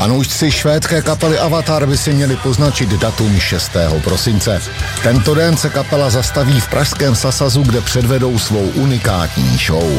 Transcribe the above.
Fanoušci švédské kapely Avatar by si měli poznačit datum 6. prosince. Tento den se kapela zastaví v pražském Sasazu, kde předvedou svou unikátní show.